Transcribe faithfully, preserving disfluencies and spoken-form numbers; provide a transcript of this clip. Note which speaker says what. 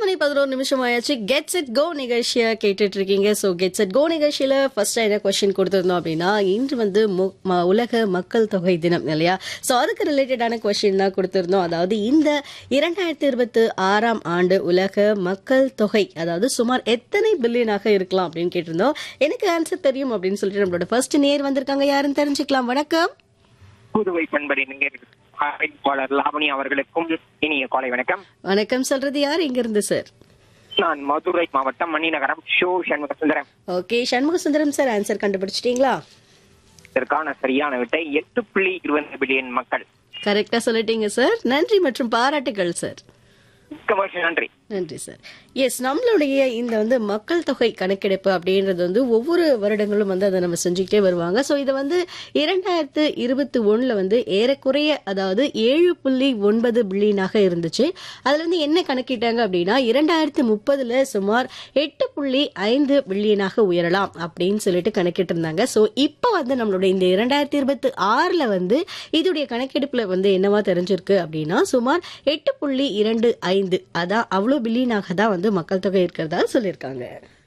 Speaker 1: மணி பதினோரு நிமிஷம் ஆயாச்சு. கெட்ஸ் இட் கோ நிகழ்ச்சியை கேட்டுட்டு இருக்கீங்க. ஸோ கெட்ஸ் இட் கோ நிகழ்ச்சியில ஃபர்ஸ்ட் என்ன கொஸ்டின் கொடுத்திருந்தோம் அப்படின்னா, இன்று வந்து மு- ம- உலக மக்கள் தொகை தினம் இல்லையா? ஸோ அதுக்கு ரிலேட்டடான கொஸ்டின் தான் கொடுத்திருந்தோம். அதாவது இந்த இரண்டாயிரத்தி இருபத்தி ஆறாம் ஆண்டு உலக மக்கள் தொகை அதாவது சுமார் எத்தனை பில்லியனாக இருக்கலாம் அப்படின்னு கேட்டிருந்தோம். எனக்கு ஆன்சர் தெரியும் அப்படின்னு சொல்லிட்டு நம்மளோட ஃபர்ஸ்ட் நேர் வந்திருக்காங்க. யாருன்னு தெரிஞ்சுக்கலாம். வணக்கம்.
Speaker 2: புதுவை பண்படி அறிவிப்பாளர் லாவணி அவர்களுக்கும் இனிய காலை வணக்கம்.
Speaker 1: வணக்கம் சொல்றது யார்? இங்க இருந்து சார்?
Speaker 2: நான் மதுரை மாவட்டம் Maninagaram show Shanmuga Sundaram.
Speaker 1: Okay, Shanmuga Sundaram sir, answer கண்டுபிடிச்சிட்டீங்களா?
Speaker 2: இதற்கான சரியான விட்டை எட்டு புள்ளி இருபது பில்லியன் மக்கள்.
Speaker 1: கரெக்டா சொல்லிட்டீங்க சார். நன்றி மற்றும் பாராட்டுகள் சார்.
Speaker 2: மிக்க நன்றி.
Speaker 1: நன்றி சார். எஸ், நம்மளுடைய இந்த வந்து மக்கள் தொகை கணக்கெடுப்பு அப்படின்றது வந்து ஒவ்வொரு வருடங்களும் வந்து அதை நம்ம செஞ்சுக்கிட்டே வருவாங்க. ஸோ இதை வந்து இரண்டாயிரத்து இருபத்தி ஒண்ணுல வந்து ஏறக்குறைய அதாவது ஏழு புள்ளி ஒன்பது பில்லியனாக இருந்துச்சு. அதுல வந்து என்ன கணக்கிட்டாங்க அப்படின்னா இரண்டாயிரத்து முப்பதுல சுமார் எட்டு புள்ளி ஐந்து பில்லியனாக உயரலாம் அப்படின்னு சொல்லிட்டு கணக்கிட்டு இருந்தாங்க. ஸோ இப்போ வந்து நம்மளுடைய இந்த இரண்டாயிரத்தி இருபத்தி ஆறுல வந்து இதோடைய கணக்கெடுப்புல வந்து என்னவா தெரிஞ்சிருக்கு அப்படின்னா சுமார் எட்டு புள்ளி இரண்டு ஐந்து அதான் அவ்வளோ பில்லியனாக தான் வந்து மக்கள் தொகை இருக்கிறதா சொல்லியிருக்காங்க.